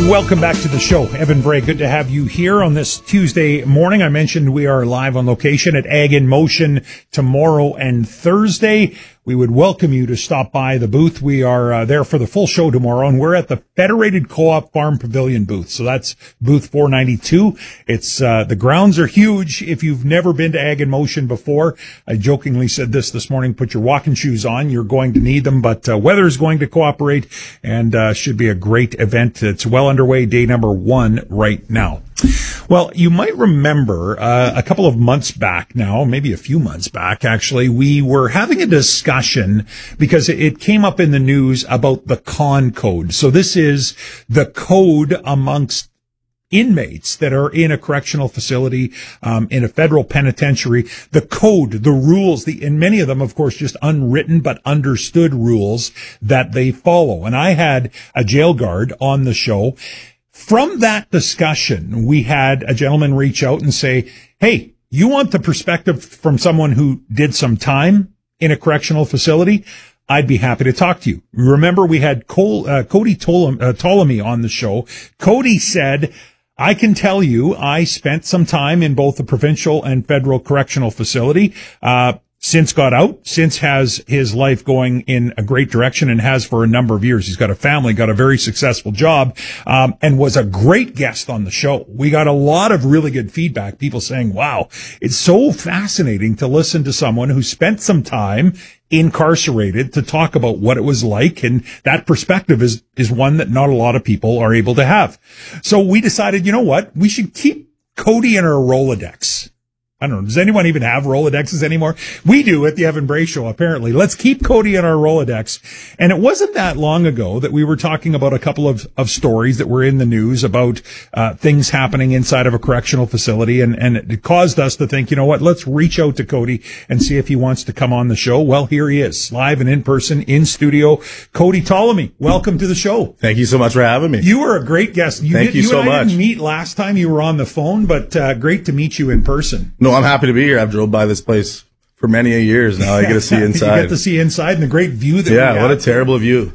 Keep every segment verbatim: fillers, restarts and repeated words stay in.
Welcome back to the show. Evan Bray, good to have you here on this Tuesday morning. I mentioned we are live on location at Ag in Motion tomorrow and Thursday. We would welcome you to stop by the booth. We are uh, there for the full show tomorrow, and we're at the Federated Co-op Farm Pavilion booth. So that's booth four ninety-two. It's uh, the grounds are huge. If you've never been to Ag in Motion before, I jokingly said this this morning, put your walking shoes on. You're going to need them, but uh, weather is going to cooperate, and uh, should be a great event. It's well underway, day number one right now. Well, you might remember uh, a couple of months back now, maybe a few months back, actually, we were having a discussion because it came up in the news about the CON code. So this is the code amongst inmates that are in a correctional facility, um, in a federal penitentiary, the code, the rules, the, and many of them, of course, just unwritten but understood rules that they follow. And I had a jail guard on the show. From that discussion, we had a gentleman reach out and say, hey, you want the perspective from someone who did some time in a correctional facility? I'd be happy to talk to you. Remember, we had Cole, uh, Cody Tolem, uh, Ptolemy on the show. Cody said, I can tell you I spent some time in both the provincial and federal correctional facility. Uh, Since got out, since has his life going in a great direction and has for a number of years. He's got a family, got a very successful job, um, and was a great guest on the show. We got a lot of really good feedback. People saying, wow, it's so fascinating to listen to someone who spent some time incarcerated to talk about what it was like. And that perspective is, is one that not a lot of people are able to have. So we decided, you know what? We should keep Cody in our Rolodex. I don't know. Does anyone even have Rolodexes anymore? We do at the Evan Bray Show, apparently. Let's keep Cody in our Rolodex. And it wasn't that long ago that we were talking about a couple of, of stories that were in the news about uh, things happening inside of a correctional facility. And, and it caused us to think, you know what, let's reach out to Cody and see if he wants to come on the show. Well, here he is, live and in person, in studio. Cody Ptolemy, welcome to the show. Thank you so much for having me. You were a great guest. You Thank did, you, you so and I much. didn't meet last time you were on the phone, but uh, great to meet you in person. No, I'm happy to be here. I've drove by this place for many a years now. I get to see inside. You get to see inside and the great view that yeah, we what have. a terrible view.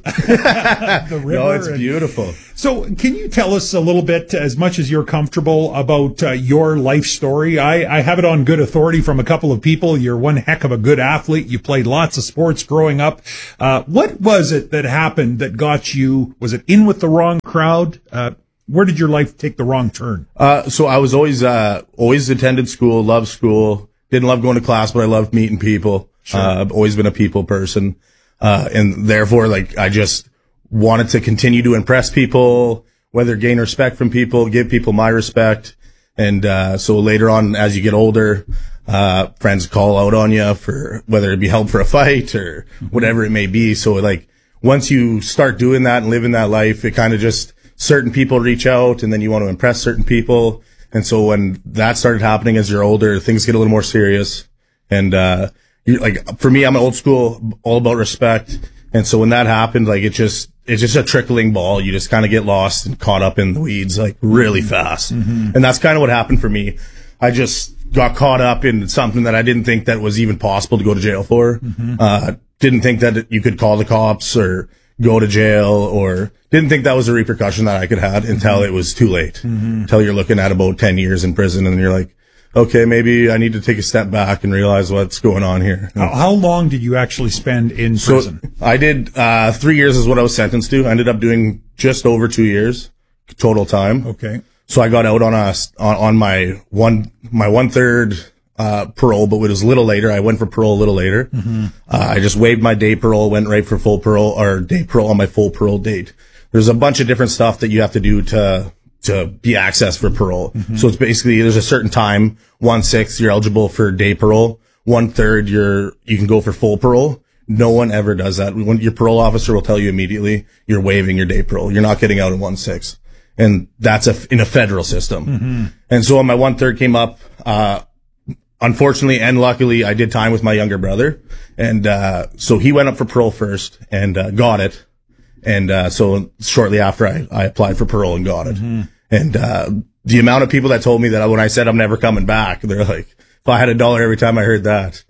The river. No, it's and, beautiful. So can you tell us a little bit, as much as you're comfortable, about uh, your life story? I, I have it on good authority from a couple of people. You're one heck of a good athlete. You played lots of sports growing up. Uh, what was it that happened that got you, was it in with the wrong crowd? Uh, where did your life take the wrong turn? Uh, so I was always, uh, always attended school, loved school. Didn't love going to class, but I loved meeting people. Sure. Uh, I've always been a people person. Uh, and therefore, like, I just wanted to continue to impress people, whether gain respect from people, give people my respect. And, uh, so later on, as you get older, uh, friends call out on you for whether it be help for a fight or whatever it may be. So like, once you start doing that and living that life, it kind of just, certain people reach out and then you want to impress certain people. And so when that started happening as you're older, things get a little more serious. And, uh, you like, for me, I'm an old school, all about respect. And so when that happened, like, it just, it's just a trickling ball. You just kind of get lost and caught up in the weeds, like, really fast. Mm-hmm. And that's kind of what happened for me. I just got caught up in something that I didn't think that was even possible to go to jail for. Mm-hmm. Uh, didn't think that you could call the cops or go to jail, or didn't think that was a repercussion that I could have until mm-hmm. it was too late. Mm-hmm. Until you're looking at about ten years in prison and you're like, okay, maybe I need to take a step back and realize what's going on here. How, how long did you actually spend in prison? So I did, uh, three years is what I was sentenced to. I ended up doing just over two years total time. Okay. So I got out on a, on, on my one, my one third, Uh, parole, but it was a little later. I went for parole a little later. Mm-hmm. Uh, I just waived my day parole, went right for full parole, or day parole on my full parole date. There's a bunch of different stuff that you have to do to, to be accessed for parole. Mm-hmm. So it's basically, there's a certain time, one sixth, you're eligible for day parole. One third, you're, you can go for full parole. No one ever does that. When your parole officer will tell you immediately, you're waiving your day parole. You're not getting out in one sixth. And that's a, in a federal system. Mm-hmm. And so when my one third came up, uh, unfortunately and luckily, I did time with my younger brother. And, uh, so he went up for parole first and, uh, got it. And, uh, so shortly after I, I applied for parole and got it. Mm-hmm. And, uh, the amount of people that told me that when I said I'm never coming back, they're like, if I had a dollar every time I heard that,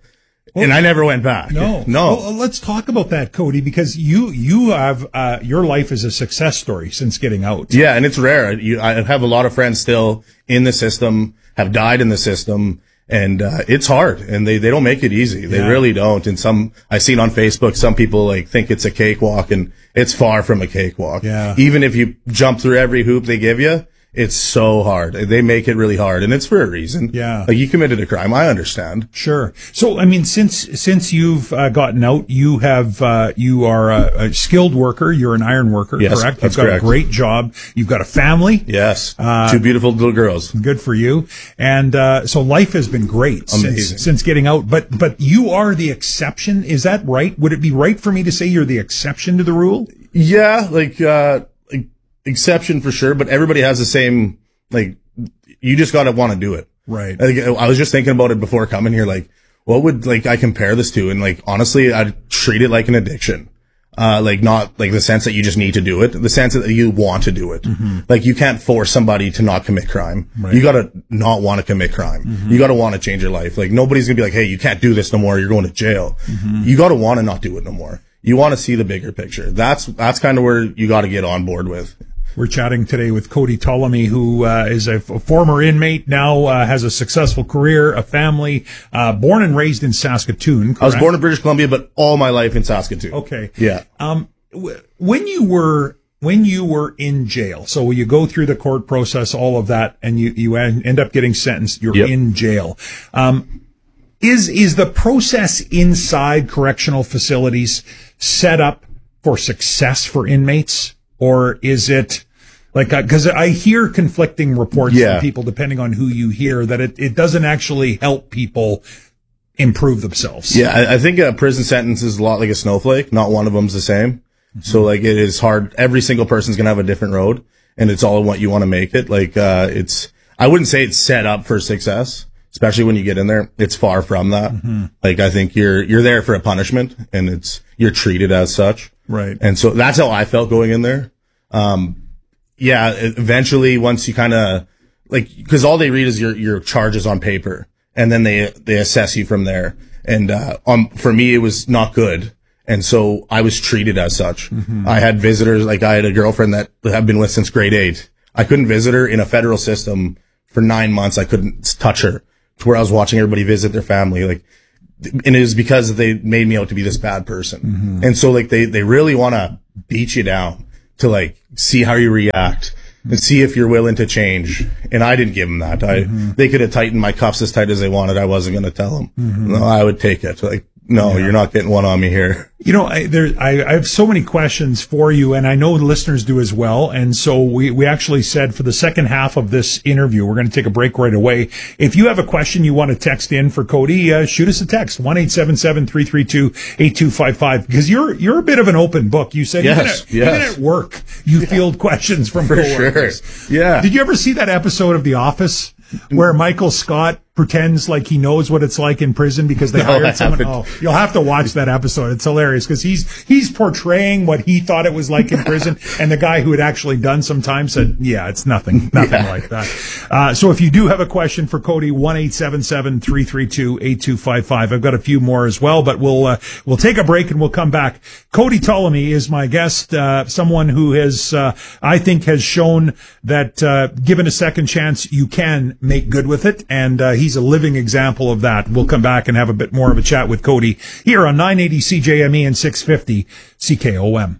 Well, and I never went back. No, no. Well, let's talk about that, Cody, because you you have uh, your life is a success story since getting out. Yeah, and it's rare. You, I have a lot of friends still in the system, have died in the system, and uh, it's hard. And they, they don't make it easy. They yeah. really don't. And some I've seen on Facebook, some people like think it's a cakewalk, and it's far from a cakewalk. Yeah. Even if you jump through every hoop they give you, it's so hard. They make it really hard, and it's for a reason. Yeah. Like, you committed a crime. I understand. Sure. So, I mean, since, since you've uh, gotten out, you have, uh, you are a, a skilled worker. You're an iron worker, yes, correct? That's You've got correct. a great job. You've got a family. Yes. Uh, Two beautiful little girls. Good for you. And, uh, so life has been great since, since getting out, but, but you are the exception. Is that right? Would it be right for me to say you're the exception to the rule? Yeah. Like, uh, exception for sure, but everybody has the same, like, you just gotta want to do it. Right. Like, I was just thinking about it before coming here. Like, what would, like, I compare this to? And, like, honestly, I'd treat it like an addiction. Uh, like, not, like, the sense that you just need to do it, the sense that you want to do it. Mm-hmm. Like, you can't force somebody to not commit crime. Right. You gotta not want to commit crime. Mm-hmm. You gotta want to change your life. Like, nobody's gonna be like, hey, you can't do this no more, you're going to jail. Mm-hmm. You gotta want to not do it no more. You want to see the bigger picture. That's, that's kind of where you gotta get on board with. We're chatting today with Cody Ptolemy, who uh, is a, f- a former inmate, now uh, has a successful career, a family, uh, born and raised in Saskatoon, correct? I was born in British Columbia, but all my life in Saskatoon. Okay. Yeah. Um, w- when you were when you were in jail, so you go through the court process, all of that, and you, you end up getting sentenced, you're yep. in jail. Um, is is the process inside correctional facilities set up for success for inmates? Or is it like, because I hear conflicting reports yeah. from people, depending on who you hear, that it, it doesn't actually help people improve themselves. Yeah, I, I think a prison sentence is a lot like a snowflake. Not one of them's the same. Mm-hmm. So, like, it is hard. Every single person's going to have a different road, and it's all what you want to make it. Like, uh, it's, I wouldn't say it's set up for success, especially when you get in there. It's far from that. Mm-hmm. Like, I think you're, you're there for a punishment, and it's, you're treated as such. Right. And so that's how I felt going in there. Um, yeah, eventually once you kind of like, cause all they read is your, your charges on paper, and then they, they assess you from there. And, uh, um, for me, it was not good. And so I was treated as such. Mm-hmm. I had visitors, like I had a girlfriend that I've been with since grade eight. I couldn't visit her in a federal system for nine months. I couldn't touch her to where I was watching everybody visit their family. Like, and it was because they made me out to be this bad person. Mm-hmm. And so, like, they, they really want to beat you down to, like, see how you react and see if you're willing to change. And I didn't give them that. I, mm-hmm. they could have tightened my cuffs as tight as they wanted. I wasn't going to tell them. Mm-hmm. No, I would take it. Like, no, yeah. You're not getting one on me here. You know, I, there, I, I have so many questions for you, and I know the listeners do as well. And so we, we actually said for the second half of this interview, we're going to take a break right away. If you have a question you want to text in for Cody, uh, shoot us a text, one eight seven seven, three three two, eight two five five, because you're, you're a bit of an open book. You said yes, even, at, yes. even at work, you yeah. field questions from for coworkers. Sure. Yeah. Did you ever see that episode of The Office where Michael Scott pretends like he knows what it's like in prison because they no, hired someone? Oh, you'll have to watch that episode. It's hilarious because he's he's portraying what he thought it was like in prison, and the guy who had actually done some time said, "Yeah, it's nothing, nothing yeah. like that." Uh, so if you do have a question for Cody, one eight seven seven three three two eight two five five. I've got a few more as well, but we'll uh, we'll take a break and we'll come back. Cody Ptolemy is my guest, uh, someone who has uh, I think has shown that uh, given a second chance, you can make good with it, and uh, he's a living example of that. We'll come back and have a bit more of a chat with Cody here on nine eighty C J M E and six fifty C K O M.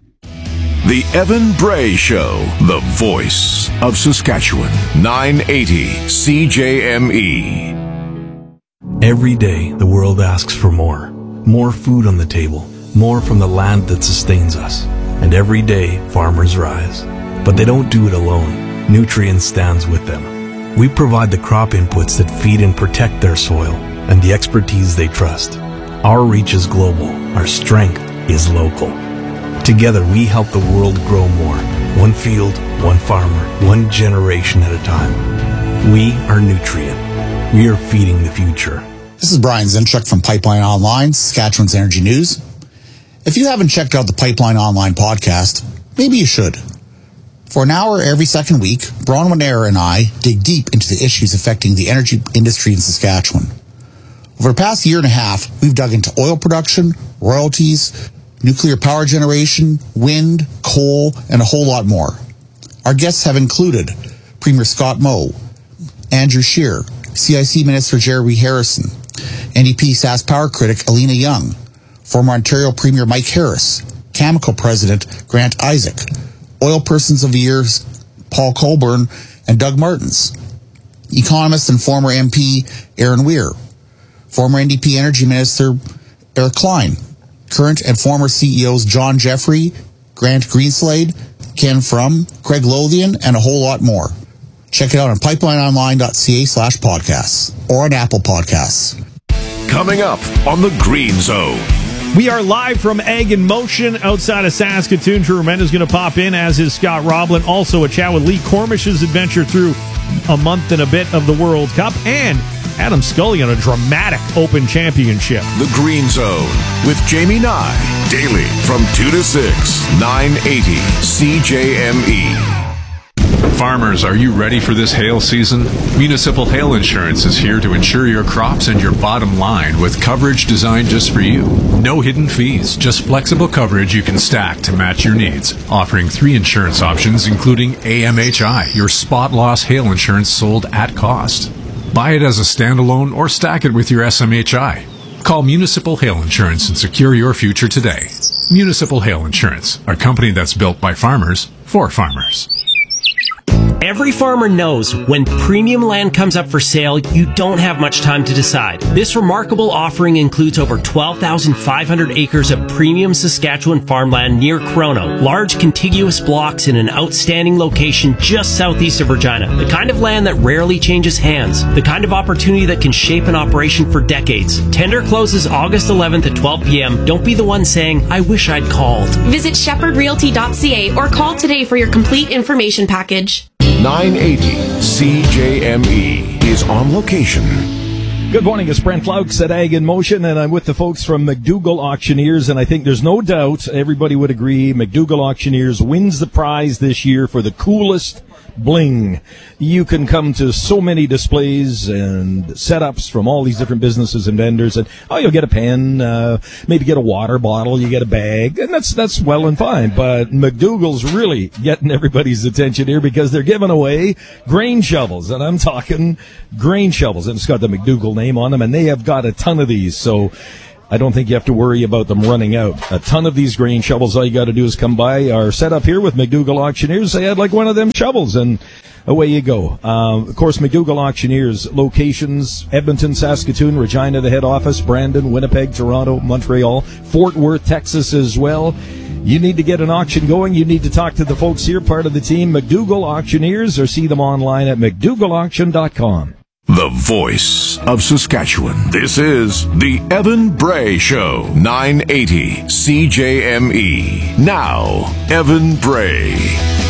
The Evan Bray Show, the voice of Saskatchewan, nine eighty C J M E. Every day, the world asks for more. More food on the table, more from the land that sustains us. And every day, farmers rise. But they don't do it alone. Nutrien stands with them. We provide the crop inputs that feed and protect their soil and the expertise they trust. Our reach is global. Our strength is local. Together, we help the world grow more. One field, one farmer, one generation at a time. We are Nutrien. We are feeding the future. This is Brian Zinchuk from Pipeline Online, Saskatchewan's Energy News. If you haven't checked out the Pipeline Online podcast, maybe you should. For an hour every second week, Bronwyn Eyre and I dig deep into the issues affecting the energy industry in Saskatchewan. Over the past year and a half, we've dug into oil production, royalties, nuclear power generation, wind, coal, and a whole lot more. Our guests have included Premier Scott Moe, Andrew Scheer, C I C Minister Jeremy Harrison, N D P Sask Power critic Alina Young, former Ontario Premier Mike Harris, Cameco President Grant Isaac, Oil Persons of the Year Paul Colborne and Doug Martins, economist and former M P Aaron Weir, former N D P Energy Minister Eric Klein, current and former C E Os John Jeffrey, Grant Greenslade, Ken Frum, Craig Lothian, and a whole lot more. Check it out on pipelineonline.ca slash podcasts or on Apple Podcasts. Coming up on the Green Zone. We are live from Ag in Motion outside of Saskatoon. Drew Remenda's going to pop in, as is Scott Roblin. Also a chat with Lee Cormish's adventure through a month and a bit of the World Cup, and Adam Scully on a dramatic Open Championship. The Green Zone with Jamie Nye. Daily from two to six, nine eighty C J M E. Farmers, are you ready for this hail season? Municipal Hail Insurance is here to insure your crops and your bottom line with coverage designed just for you. No hidden fees, just flexible coverage you can stack to match your needs. Offering three insurance options, including A M H I, your spot loss hail insurance sold at cost. Buy it as a standalone or stack it with your S M H I. Call Municipal Hail Insurance and secure your future today. Municipal Hail Insurance, a company that's built by farmers for farmers. Every farmer knows when premium land comes up for sale, you don't have much time to decide. This remarkable offering includes over twelve thousand five hundred acres of premium Saskatchewan farmland near Crono, large contiguous blocks in an outstanding location just southeast of Regina. The kind of land that rarely changes hands. The kind of opportunity that can shape an operation for decades. Tender closes August eleventh at twelve p.m. Don't be the one saying, I wish I'd called. Visit shepherd realty dot c a or call today for your complete information package. nine eighty C J M E is on location. Good morning, it's Brent Flouks at Ag in Motion, and I'm with the folks from McDougall Auctioneers, and I think there's no doubt, everybody would agree, McDougall Auctioneers wins the prize this year for the coolest bling. You can come to so many displays and setups from all these different businesses and vendors, and oh, you'll get a pen, uh, maybe get a water bottle, you get a bag, and that's that's well and fine. But McDougall's really getting everybody's attention here because they're giving away grain shovels, and I'm talking grain shovels, and it's got the McDougall name on them, and they have got a ton of these, so I don't think you have to worry about them running out. A ton of these grain shovels. All you got to do is come by our setup here with McDougall Auctioneers. Say, I'd like one of them shovels, and away you go. Um, of course, McDougall Auctioneers, locations, Edmonton, Saskatoon, Regina, the head office, Brandon, Winnipeg, Toronto, Montreal, Fort Worth, Texas as well. You need to get an auction going. You need to talk to the folks here, part of the team, McDougall Auctioneers, or see them online at mcdougall auction dot com. The voice of Saskatchewan. This is the Evan Bray Show, nine eighty C J M E. Now, Evan Bray.